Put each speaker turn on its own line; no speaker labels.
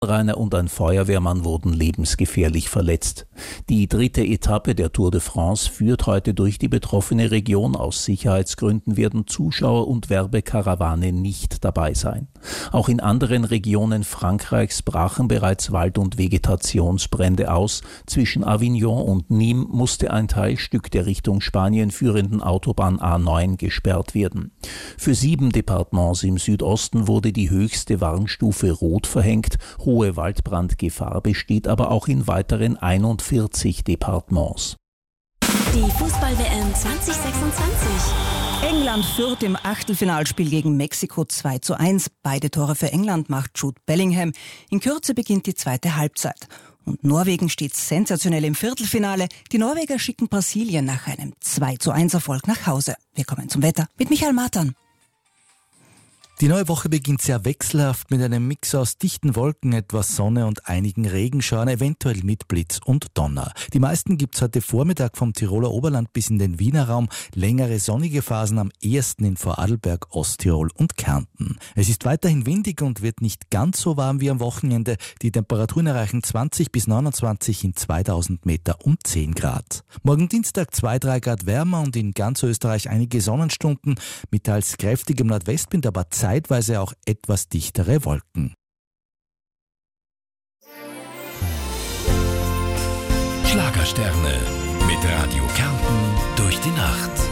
Rainer und ein Feuerwehrmann wurden lebensgefährlich verletzt. Die 3. Etappe der Tour de France führt heute durch die betroffene Region. Aus Sicherheitsgründen werden Zuschauer und Werbekarawane nicht dabei sein. Auch in anderen Regionen Frankreichs brachen bereits Wald- und Vegetationsbrände aus. Zwischen Avignon und Nîmes musste ein Teilstück der Richtung Spanien führenden Autobahn A9 gesperrt werden. Für 7 Departements im Südosten wurde die höchste Warnstufe Rot verhängt. Hohe Waldbrandgefahr besteht aber auch in weiteren 41 Departements.
Die Fußball-WM 2026.
England führt im Achtelfinalspiel gegen Mexiko 2:1. Beide Tore für England macht Jude Bellingham. In Kürze beginnt die zweite Halbzeit. Und Norwegen steht sensationell im Viertelfinale. Die Norweger schicken Brasilien nach einem 2:1 Erfolg nach Hause. Wir kommen zum Wetter mit Michael Matern.
Die neue Woche beginnt sehr wechselhaft mit einem Mix aus dichten Wolken, etwas Sonne und einigen Regenschauern, eventuell mit Blitz und Donner. Die meisten gibt's heute Vormittag vom Tiroler Oberland bis in den Wiener Raum. Längere sonnige Phasen am ehesten in Vorarlberg, Osttirol und Kärnten. Es ist weiterhin windig und wird nicht ganz so warm wie am Wochenende. Die Temperaturen erreichen 20 bis 29 in 2000 Meter um 10 Grad. Morgen Dienstag 2-3 Grad wärmer und in ganz Österreich einige Sonnenstunden mit teils kräftigem Nordwestwind, aber zeitweise auch etwas dichtere Wolken.
Schlagersterne mit Radio Kärnten durch die Nacht.